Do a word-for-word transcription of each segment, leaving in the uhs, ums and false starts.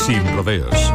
Sin rodeos.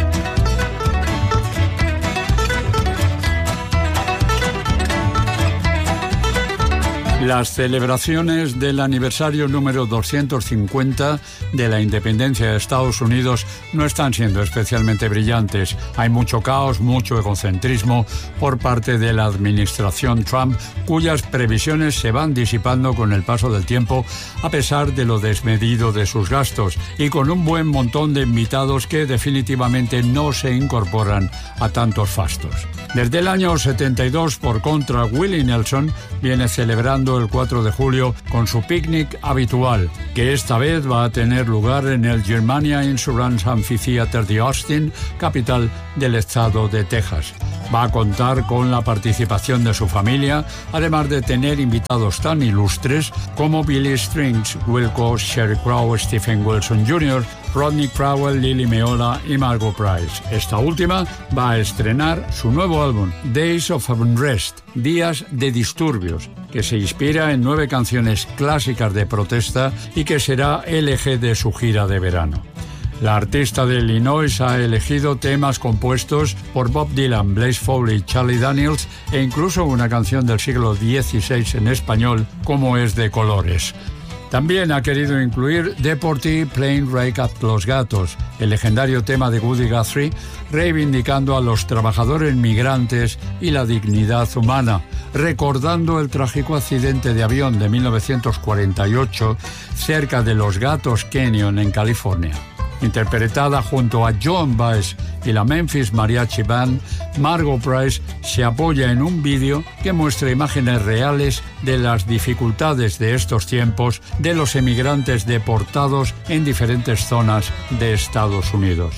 Las celebraciones del aniversario número doscientos cincuenta de la independencia de Estados Unidos no están siendo especialmente brillantes. Hay mucho caos, mucho egocentrismo por parte de la administración Trump, cuyas previsiones se van disipando con el paso del tiempo a pesar de lo desmedido de sus gastos y con un buen montón de invitados que definitivamente no se incorporan a tantos fastos. Desde el año setenta y dos, por contra, Willie Nelson viene celebrando el cuatro de julio con su picnic habitual, que esta vez va a tener lugar en el Germania Insurance Amphitheater de Austin, capital del estado de Texas. Va a contar con la participación de su familia, además de tener invitados tan ilustres como Billy Strings, Wilco, Sheryl Crow, Stephen Wilson junior, Rodney Crowell, Lily Meola y Margot Price. Esta última va a estrenar su nuevo álbum, Days of Unrest, Días de Disturbios, que se inspira en nueve canciones clásicas de protesta y que será el eje de su gira de verano. La artista de Illinois ha elegido temas compuestos por Bob Dylan, Blaze Foley, Charlie Daniels e incluso una canción del siglo dieciséis en español, como es de Colores. También ha querido incluir Deportee Plain Rake Up Los Gatos, el legendario tema de Woody Guthrie, reivindicando a los trabajadores migrantes y la dignidad humana, recordando el trágico accidente de avión de mil novecientos cuarenta y ocho cerca de Los Gatos Canyon, en California. Interpretada junto a Joan Baez y la Memphis Mariachi Band, Margot Price se apoya en un vídeo que muestra imágenes reales de las dificultades de estos tiempos de los emigrantes deportados en diferentes zonas de Estados Unidos.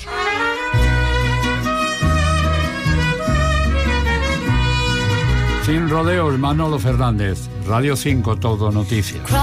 Sin rodeos, Manolo Fernández, Radio cinco Todo Noticias.